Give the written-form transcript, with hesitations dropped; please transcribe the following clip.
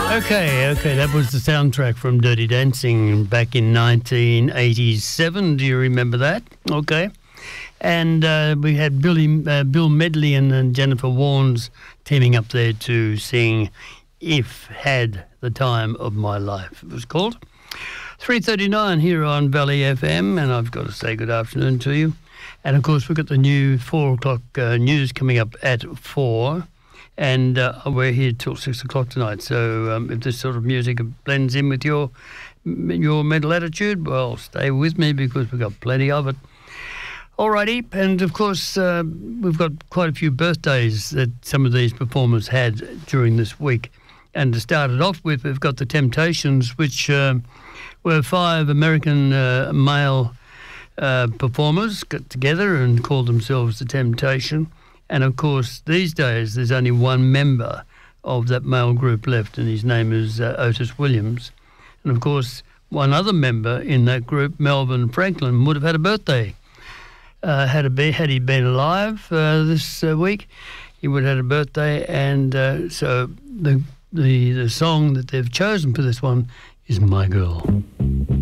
Okay, that was the soundtrack from Dirty Dancing back in 1987. Do you remember that? Okay. And we had Bill Medley and Jennifer Warnes teaming up there to sing If Had the Time of My Life, it was called. 3:39 here on Valley FM, and I've got to say good afternoon to you. And, of course, we've got the new 4 o'clock news coming up at 4. And we're here till 6 o'clock tonight. So if this sort of music blends in with your mental attitude, well, stay with me because we've got plenty of it. Alrighty, and of course we've got quite a few birthdays that some of these performers had during this week. And to start it off with, we've got the Temptations, which were 5 American male performers got together and called themselves the Temptation. And, of course, these days there's only one member of that male group left, and his name is Otis Williams. And, of course, one other member in that group, Melvin Franklin, would have had a birthday. Had he been alive this week, he would have had a birthday. And so the song that they've chosen for this one is My Girl.